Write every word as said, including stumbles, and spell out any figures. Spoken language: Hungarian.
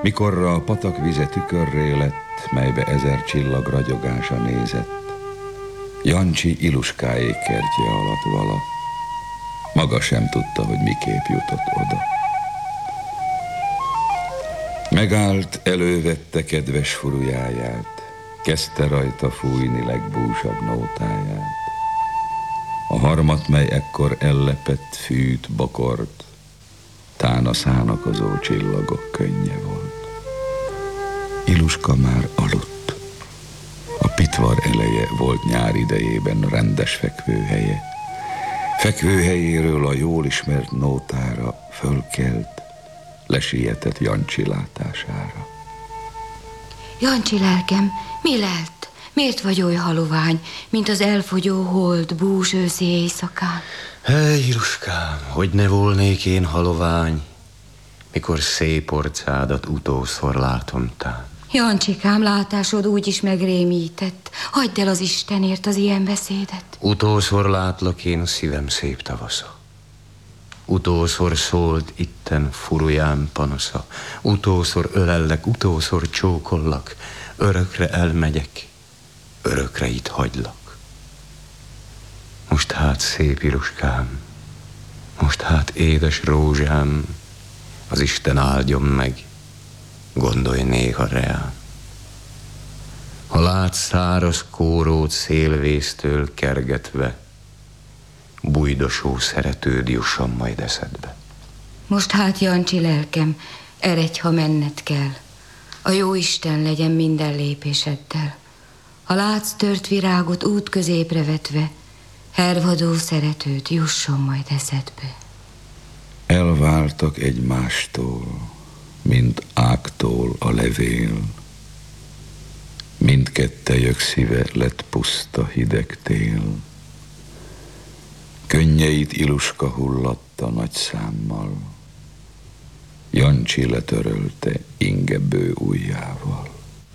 Mikorra a patak vize tükörré lett, melybe ezer csillag ragyogása nézett, Jancsi Iluskáék kertje alatt vala. Maga sem tudta, hogy miképp jutott oda. Megállt, elővette kedves furujáját, kezdte rajta fújni legbúsabb nótáját. A harmat, mely ekkor ellepett fűt, bokort, tán a szánakozó csillagok könnye volt. Iluska már aludt. A pitvar eleje volt nyár idejében rendes fekvőhelye. Fekvőhelyéről a jól ismert nótára fölkelt, lesietett Jancsi látására. Jancsi lelkem, mi lett? Miért vagy oly halovány, mint az elfogyó hold bús őszi éjszakán? Hely, Iluskám, hogy ne volnék én halovány, mikor szép orcádat utószor látom tán. Jancsikám, látásod úgy is megrémített. Hagyd el az Istenért az ilyen beszédet. Utószor látlak én, szívem szép tavasza. Utószor szólt itten furujám panasza. Utószor ölellek, utószor csókollak. Örökre elmegyek, örökre itt hagylak. Most hát szép Iluskám, most hát édes rózsám, az Isten áldjon meg, gondolj néha reám. Ha látsz száraz kórót szélvésztől kergetve, bújdosó szeretőd jusson majd eszedbe. Most hát, Jancsi lelkem, eredj, ha menned kell. A jó Isten legyen minden lépéseddel. Ha látsz tört virágot út középre vetve, hervadó szeretőd jusson majd eszedbe. Elváltak egymástól, mint ágtól a levél. Mindkettejök szíve lett puszta hideg tél. Könnyeit Iluska hullatta nagy számmal, Jancsi letörölte ingebő ujjával.